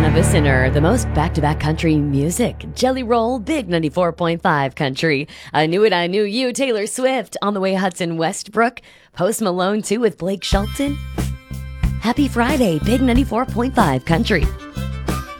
son of a sinner, the most back-to-back country music. Jelly Roll, Big 94.5 country. I Knew It, I Knew You, Taylor Swift. On the Way, Hudson Westbrook. Post Malone 2 with Blake Shelton. Happy Friday, Big 94.5 country.